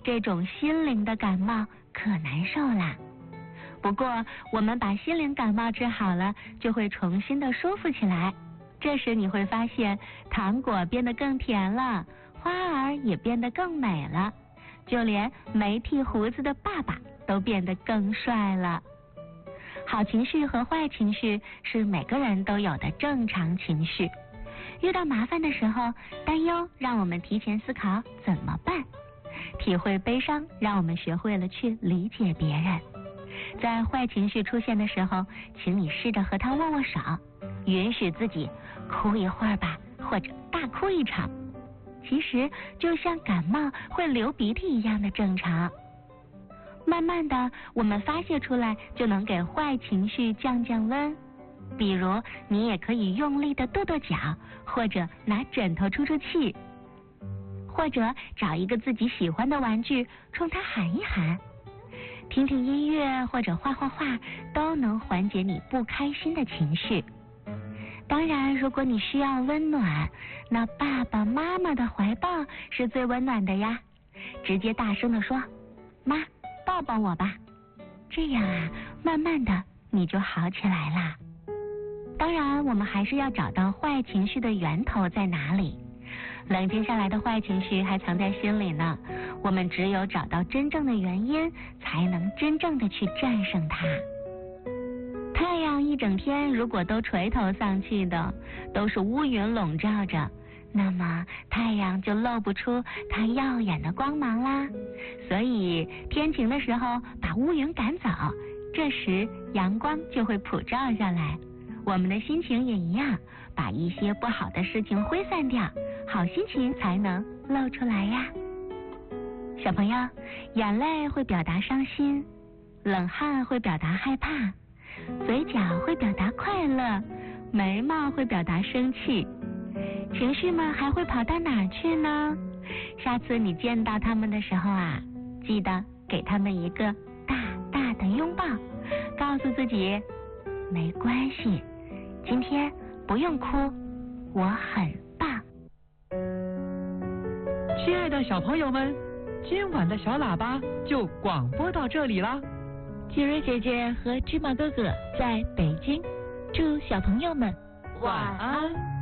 这种心灵的感冒可难受啦。不过我们把心灵感冒治好了，就会重新的舒服起来。这时你会发现，糖果变得更甜了，花儿也变得更美了，就连没剃胡子的爸爸都变得更帅了。好情绪和坏情绪是每个人都有的正常情绪。遇到麻烦的时候，担忧让我们提前思考怎么办；体会悲伤，让我们学会了去理解别人。在坏情绪出现的时候，请你试着和他握握手，允许自己哭一会儿吧，或者大哭一场。其实就像感冒会流鼻涕一样的正常。慢慢的，我们发泄出来，就能给坏情绪降降温。比如，你也可以用力的跺跺脚，或者拿枕头出出气，或者找一个自己喜欢的玩具，冲它喊一喊。听听音乐或者画画画，都能缓解你不开心的情绪。当然，如果你需要温暖，那爸爸妈妈的怀抱是最温暖的呀。直接大声地说：“妈，抱抱我吧。”这样啊，慢慢的你就好起来啦。当然，我们还是要找到坏情绪的源头在哪里。冷静下来的坏情绪还藏在心里呢，我们只有找到真正的原因，才能真正的去战胜它。太阳一整天如果都垂头丧气的，都是乌云笼罩着，那么太阳就露不出它耀眼的光芒啦。所以天晴的时候把乌云赶走，这时阳光就会普照下来。我们的心情也一样，把一些不好的事情挥散掉，好心情才能露出来呀。小朋友，眼泪会表达伤心，冷汗会表达害怕，嘴角会表达快乐，眉毛会表达生气。情绪们还会跑到哪儿去呢？下次你见到他们的时候啊，记得给他们一个大大的拥抱，告诉自己没关系，今天不用哭，我很棒。 亲爱的小朋友们，今晚的小喇叭就广播到这里啦。 杰瑞姐姐和芝麻哥哥在北京，祝小朋友们晚安。